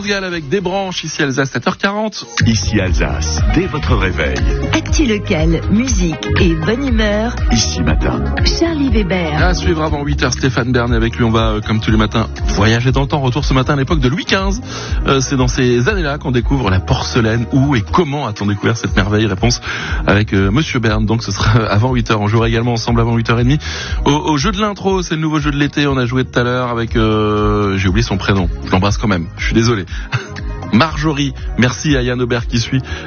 France Gall avec des branches, ici Alsace, 7h40. Ici Alsace, dès votre réveil. Actu local, musique et bonne humeur. Ici matin. Charlie Weber. À suivre avant 8h, Stéphane Bern. Avec lui, on va, comme tous les matins, voyager dans le temps. Retour ce matin à l'époque de Louis XV. C'est dans ces années-là qu'on découvre la porcelaine. Où et comment a-t-on découvert cette merveille? Réponse avec Monsieur Bern. Donc ce sera avant 8h. On jouera également ensemble avant 8h30 au jeu de l'intro. C'est le nouveau jeu de l'été. On a joué tout à l'heure avec... j'ai oublié son prénom. Je l'embrasse quand même. Je suis désolé. Marjorie. Merci à Yann Aubert qui suit